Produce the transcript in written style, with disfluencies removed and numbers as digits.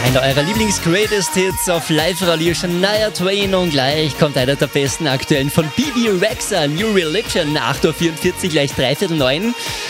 Einer eurer Lieblings-Greatest-Hits auf Live-Radio, Shania Twain, und gleich kommt einer der besten aktuellen von Bibi Rexha, New Religion, 8.44 Uhr, gleich 8:45.